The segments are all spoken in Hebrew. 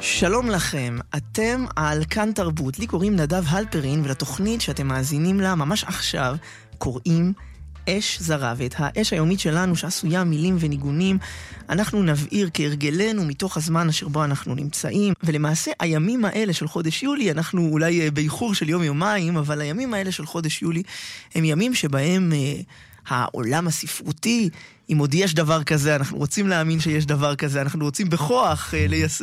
שלום לכם, אתם על כאן תרבות, לי קוראים נדב הלפרין, ולתוכנית שאתם מאזינים לה ממש עכשיו קוראים אש זרה, ואת האש היומית שלנו שעשויה מילים וניגונים אנחנו נבעיר כהרגלנו מתוך הזמן אשר בו אנחנו נמצאים. ולמעשה הימים האלה של חודש יולי, אנחנו אולי באיחור של יום-יומיים, אבל הימים האלה של חודש יולי הם ימים שבהם העולם הספרותי, אם עוד יש דבר כזה, אנחנו רוצים להאמין שיש דבר כזה, אנחנו רוצים בכוח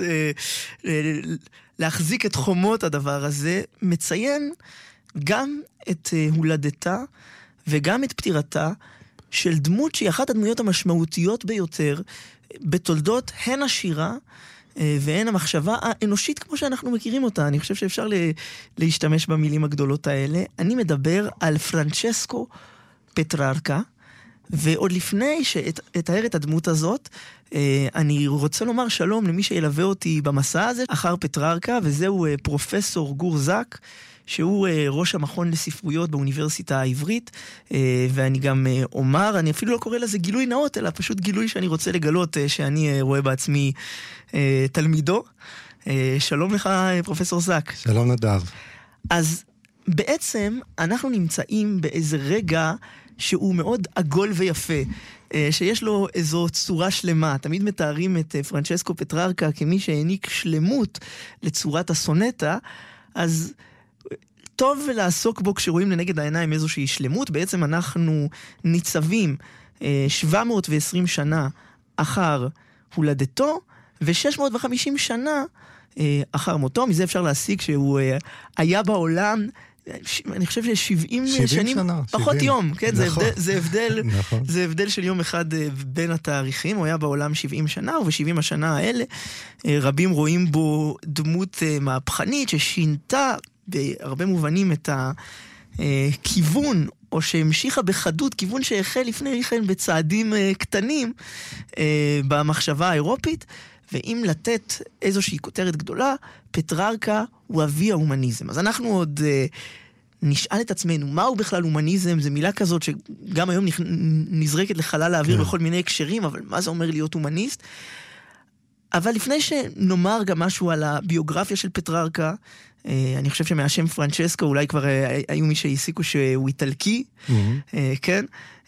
להחזיק את חומות הדבר הזה, מציין גם את הולדתה וגם את פטירתה של דמות שהיא אחת הדמויות המשמעותיות ביותר בתולדות הן השירה והן המחשבה האנושית כמו שאנחנו מכירים אותה. אני חושב שאפשר להשתמש במילים הגדולות האלה. אני מדבר על פרנצ'סקו פטרארקה, ועוד לפני שאתאר את הדמות הזאת, אני רוצה לומר שלום למי שילווה אותי במסע הזה אחר פטרארקה, וזהו פרופסור גור זק, שהוא ראש המכון לספרויות באוניברסיטה העברית, ואני גם אומר, אני אפילו לא קורא לזה גילוי נאות, אלא פשוט גילוי שאני רוצה לגלות, שאני רואה בעצמי תלמידו. שלום לך פרופסור זק. שלום נדב. אז בעצם אנחנו נמצאים באיזה רגע שהוא מאוד עגול ויפה, שיש לו איזו צורה שלמה. תמיד מתארים את פרנצ'סקו פטרארקה כמי שהעניק שלמות לצורת הסונטה, אז טוב לעסוק בו כשרואים לנגד העיניים איזושהי שלמות. בעצם אנחנו ניצבים 720 שנה אחר הולדתו, ו650 שנה אחר מותו. מזה אפשר להסיק שהוא היה בעולם, אני חושב ש70 שנים, פחות 70. יום, כן? נכון. נכון. זה הבדל של יום אחד בין התאריכים. הוא היה בעולם 70 שנה, וב70 השנה האלה רבים רואים בו דמות מהפכנית ששינתה בהרבה מובנים את הכיוון, או שהמשיכה בחדות, כיוון שהחל לפני כן בצעדים קטנים במחשבה האירופית. ואם לתת איזושהי כותרת גדולה, פטרארקה הוא אבי ההומניזם. אז אנחנו עוד נשאל את עצמנו, מהו בכלל הומניזם? זו מילה כזאת שגם היום נזרקת לחלל האוויר בכל מיני הקשרים, אבל מה זה אומר להיות הומניסט? אבל לפני שנאמר גם משהו על הביוגרפיה של פטרארקה, אני חושב שמהשם פרנצ'סקו אולי כבר היו מי שהסיקו שהוא איטלקי, כן?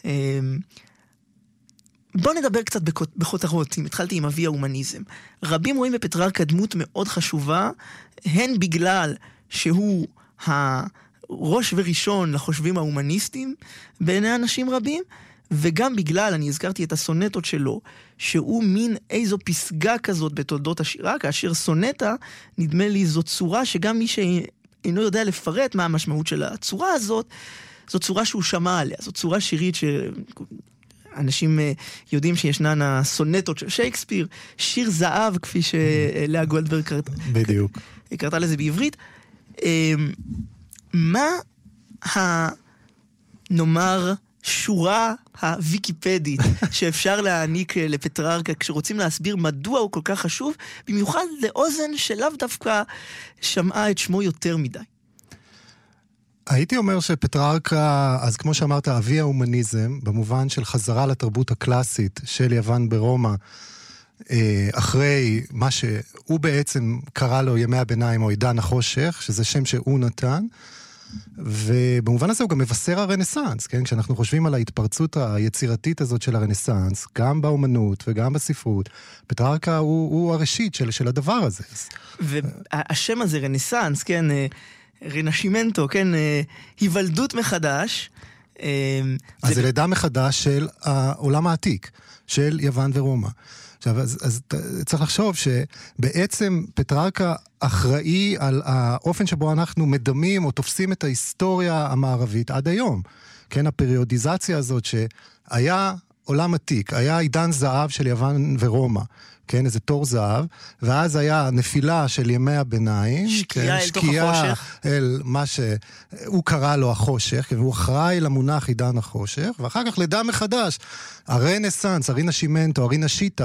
בוא נדבר קצת בכותרות. אם התחלתי עם אבי ההומניזם. רבים רואים בפטרארקה דמות מאוד חשובה, הן בגלל שהוא הראש וראשון לחושבים ההומניסטים בעיני אנשים רבים, וגם בגלל, אני הזכרתי את הסונטות שלו, שהוא מין איזו פסגה כזאת בתולדות השירה, כאשר סונטה, נדמה לי, זו צורה שגם מי שאינו יודע לפרט מה המשמעות של הצורה הזאת, זו צורה שהוא שמע עליה, זו צורה שירית אנשים יודעים שישנן הסונטות של שייקספיר, שיר זהב, כפי שלאה גולדברג קרתה לזה בעברית. מה נאמר שורה הוויקיפדית שאפשר להעניק לפטרארקה כשרוצים להסביר מדוע הוא כל כך חשוב, במיוחד לאוזן שלאו דווקא שמעה את שמו יותר מדי? הייתי אומר שפטרארקה, אז כמו שאמרת, אבי ההומניזם, במובן של חזרה לתרבות הקלאסית של יוון ברומא, אחרי מה שהוא בעצם קרא לו ימי הביניים או עידן החושך, שזה שם שהוא נתן, ובמובן הזה הוא גם מבשר הרנסנס, כן? כשאנחנו חושבים על ההתפרצות היצירתית הזאת של הרנסנס, גם באומנות וגם בספרות, פטרארקה הוא הראשית של הדבר הזה. והשם הזה, רנסנס, כן, רנשימנטו, כן, היוולדות מחדש. אז זה לידה מחדש של העולם העתיק, של יוון ורומא. עכשיו, אז צריך לחשוב שבעצם פטרארקה אחראי על האופן שבו אנחנו מדמים או תופסים את ההיסטוריה המערבית עד היום. כן, הפריודיזציה הזאת שהיה עולם עתיק, היה עידן זהב של יוון ורומא, כן, איזה תור זהב, ואז היה נפילה של ימי הביניים, שקיעה אל תוך החושך, אל מה שהוא קרא לו החושך, והוא אחראי למונח עידן החושך, ואחר כך לידה מחדש, הרנסנס, הרינשימנטו, הרינשיטה,